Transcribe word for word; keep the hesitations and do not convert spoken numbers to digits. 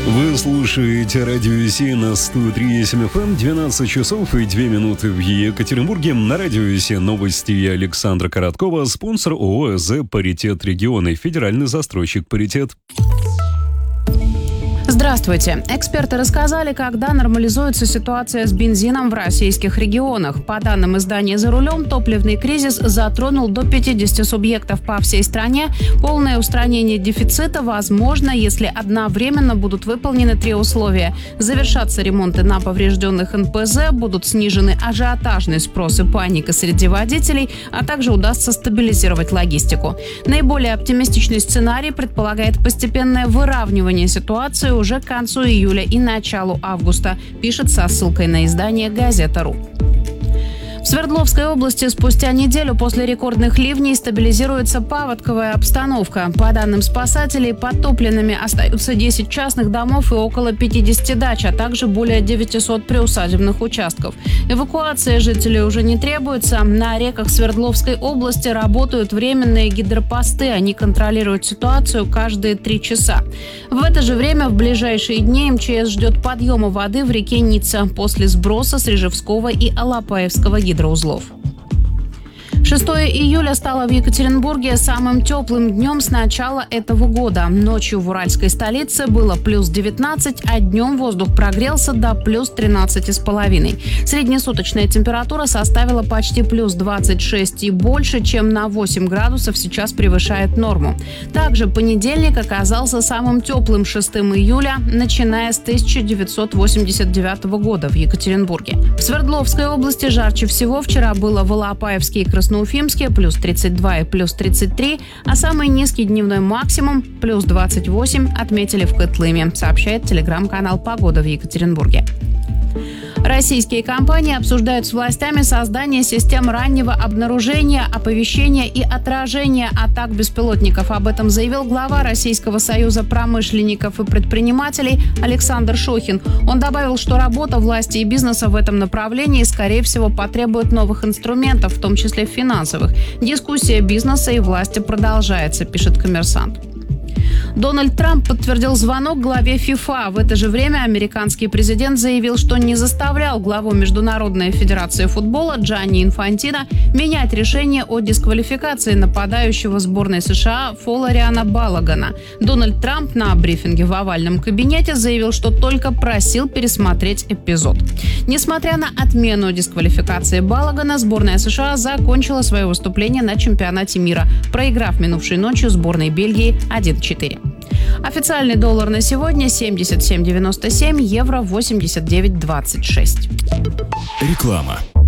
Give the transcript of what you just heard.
Вы слушаете радио СИ на сто три и семь эф эм, двенадцать часов и две минуты в Екатеринбурге. На радио СИ новости Александра Короткова, спонсор ООО «ЗЭ Паритет Регионы», федеральный застройщик «Паритет». Здравствуйте. Эксперты рассказали, когда нормализуется ситуация с бензином в российских регионах. По данным издания «За рулем», топливный кризис затронул до пятидесяти субъектов по всей стране. Полное устранение дефицита возможно, если одновременно будут выполнены три условия. Завершатся ремонты на поврежденных эн пэ зэ, будут снижены ажиотажный спрос и паника среди водителей, а также удастся стабилизировать логистику. Наиболее оптимистичный сценарий предполагает постепенное выравнивание ситуации уже к концу июля и началу августа, пишет со ссылкой на издание «Газета.ру». В Свердловской области спустя неделю после рекордных ливней стабилизируется паводковая обстановка. По данным спасателей, подтопленными остаются десять частных домов и около пятидесяти дач, а также более девятисот приусадебных участков. Эвакуация жителей уже не требуется. На реках Свердловской области работают временные гидропосты. Они контролируют ситуацию каждые три часа. В это же время в ближайшие дни эм че эс ждет подъема воды в реке Ница после сброса с Рижевского и Алапаевского гидропоста. Узлов. шестого июля стало в Екатеринбурге самым теплым днем с начала этого года. Ночью в уральской столице было плюс девятнадцать, а днем воздух прогрелся до плюс тринадцати с половиной. Среднесуточная температура составила почти плюс двадцать шесть и больше, чем на восемь градусов сейчас превышает норму. Также понедельник оказался самым теплым шестого июля, начиная с тысяча девятьсот восемьдесят девятого года в Екатеринбурге. В Свердловской области жарче всего вчера было в Алапаевске и Красноярске. Уфимске плюс тридцать два и плюс тридцать три, а самый низкий дневной максимум плюс двадцать восемь отметили в Котлыме, сообщает телеграм-канал «Погода» в Екатеринбурге. Российские компании обсуждают с властями создание систем раннего обнаружения, оповещения и отражения атак беспилотников. Об этом заявил глава Российского союза промышленников и предпринимателей Александр Шохин. Он добавил, что работа власти и бизнеса в этом направлении, скорее всего, потребует новых инструментов, в том числе финансовых. Дискуссия бизнеса и власти продолжается, пишет «Коммерсант». Дональд Трамп подтвердил звонок главе ФИФА. В это же время американский президент заявил, что не заставлял главу Международной федерации футбола Джанни Инфантино менять решение о дисквалификации нападающего сборной США Фолариана Балагана. Дональд Трамп на брифинге в овальном кабинете заявил, что только просил пересмотреть эпизод. Несмотря на отмену дисквалификации Балагана, сборная США закончила свое выступление на чемпионате мира, проиграв минувшей ночью сборной Бельгии один четыре. Официальный доллар на сегодня семьдесят семь девяносто семь, евро восемьдесят девять двадцать шесть. Реклама.